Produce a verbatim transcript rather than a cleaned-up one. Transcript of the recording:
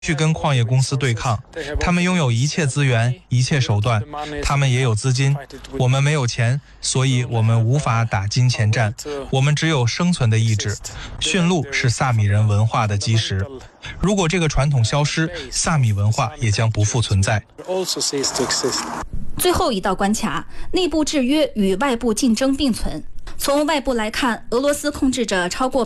去跟矿业公司对抗，他们拥有一切资源、一切手段，他们也有资金。我们没有钱，所以我们无法打金钱战，我们只有生存的意志。驯鹿是萨米人文化的基石，如果这个传统消失，萨米文化也将不复存在。 最后一道关卡，内部制约与外部竞争并存。从外部来看，俄罗斯控制着超过